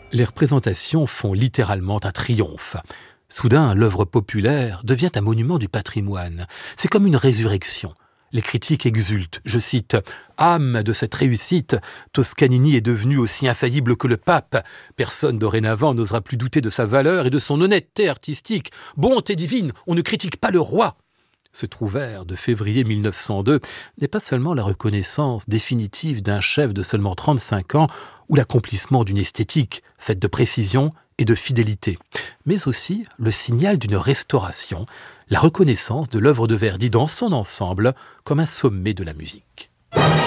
Les représentations font littéralement un triomphe. Soudain, l'œuvre populaire devient un monument du patrimoine. C'est comme une résurrection. Les critiques exultent, je cite « Âme de cette réussite, Toscanini est devenu aussi infaillible que le pape. Personne dorénavant n'osera plus douter de sa valeur et de son honnêteté artistique. Bonté divine, on ne critique pas le roi !» Ce trouvère de février 1902 n'est pas seulement la reconnaissance définitive d'un chef de seulement 35 ans ou l'accomplissement d'une esthétique faite de précision et de fidélité, mais aussi le signal d'une restauration, la reconnaissance de l'œuvre de Verdi dans son ensemble comme un sommet de la musique.